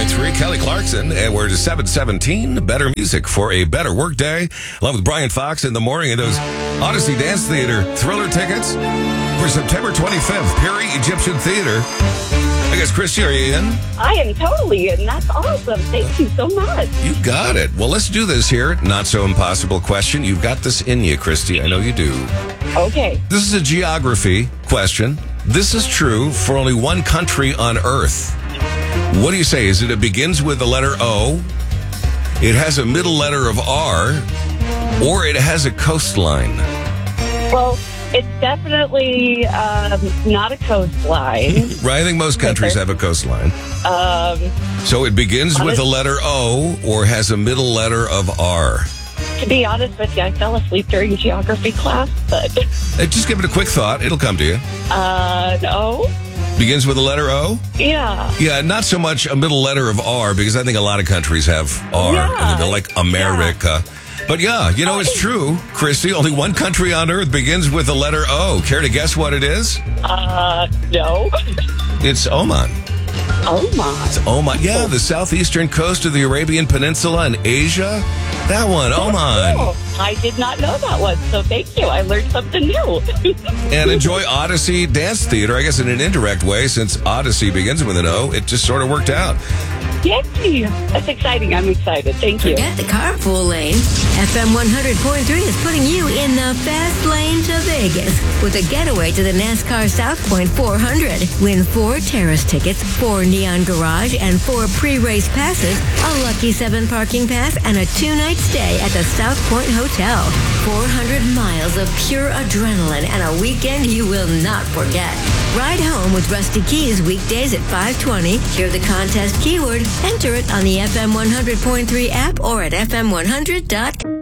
101.3, Kelly Clarkson, and we're to 717, better music for a better workday. Along with Brian Fox in the morning, and those Odyssey Dance Theater Thriller tickets for September 25th, Perry Egyptian Theater. I guess, Christy, are you in? I am totally in. That's awesome. Thank you so much. You got it. Well, let's do this here. Not so impossible question. You've got this in you, Christy. I know you do. Okay. This is a geography question. This is true for only one country on Earth. What do you say? Is it begins with the letter O, it has a middle letter of R, or it has a coastline? Well, it's definitely not a coastline. Right, I think most countries have a coastline. So it begins with the letter O or has a middle letter of R. To be honest with you, I fell asleep during geography class, but... Just give it a quick thought. It'll come to you. No. Begins with the letter O? Yeah. Yeah, not so much a middle letter of R, because I think a lot of countries have R. Yeah. And they're like America. Yeah. But yeah, you know, it's true, Christy. Only one country on Earth begins with the letter O. Care to guess what it is? No. It's Oman. Oman? It's Oman. Yeah, the southeastern coast of the Arabian Peninsula in Asia. That one, Oman. Cool. I did not know that one, so thank you. I learned something new. And enjoy Odyssey Dance Theater. I guess in an indirect way, since Odyssey begins with an O, it just sort of worked out. Yay! That's exciting. I'm excited. Thank you. Forget the carpool lane. FM 100.3 is putting you in the fast lane to Vegas with a getaway to the NASCAR South Point 400. Win 4 terrace tickets, 4 Neon Garage, and 4 pre-race passes, a Lucky 7 parking pass, and a 2-night stay at the South Point Hotel. 400 miles of pure adrenaline and a weekend you will not forget. Ride home with Rusty Keys weekdays at 5:20. Hear the contest keyword. Enter it on the FM 100.3 app or at FM100.com.